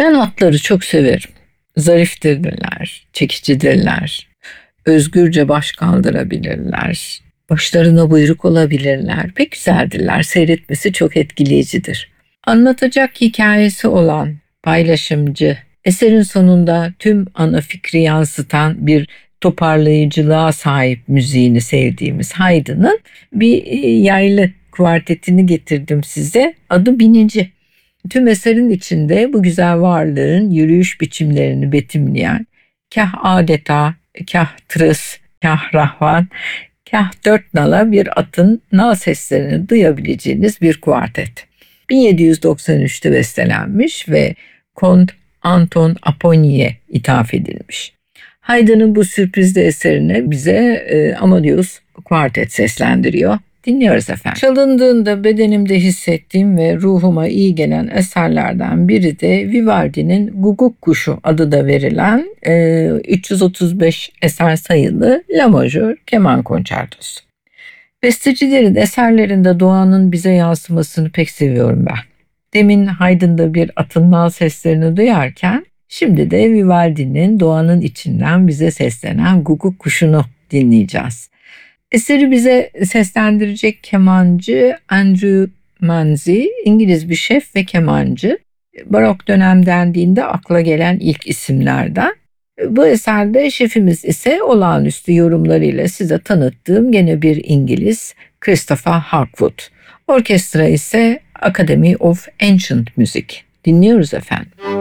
Ben atları çok severim. Zariftirler, çekicidirler, özgürce baş kaldırabilirler, başlarına buyruk olabilirler. Pek güzeldirler, seyretmesi çok etkileyicidir. Anlatacak hikayesi olan, paylaşımcı, eserin sonunda tüm ana fikri yansıtan bir toparlayıcılığa sahip müziğini sevdiğimiz Haydn'ın bir yaylı kuartetini getirdim size. Adı Binici. Tüm eserin içinde bu güzel varlığın yürüyüş biçimlerini betimleyen, kah adeta, kah tırıs, kah rahvan, kah dört nala bir atın nal seslerini duyabileceğiniz bir kuartet. 1793'te bestelenmiş ve Kont Anton Apollonie'ye ithaf edilmiş. Haydn'ın bu sürprizli eserine bize Amadeus Kuartet seslendiriyor. Dinliyoruz efendim. Çalındığında bedenimde hissettiğim ve ruhuma iyi gelen eserlerden biri de Vivaldi'nin Guguk Kuşu adı da verilen 335 eser sayılı La Majör Keman Konçertosu. Bestecilerin eserlerinde doğanın bize yansımasını pek seviyorum ben. Demin Haydn'da bir atın nal seslerini duyarken şimdi de Vivaldi'nin doğanın içinden bize seslenen Guguk Kuşu'nu dinleyeceğiz. Eseri bize seslendirecek kemancı Andrew Manzi, İngiliz bir şef ve kemancı. Barok dönem dendiğinde akla gelen ilk isimlerden. Bu eserde şefimiz ise olağanüstü yorumlarıyla size tanıttığım gene bir İngiliz Christopher Harkwood. Orkestra ise Academy of Ancient Music. Dinliyoruz efendim.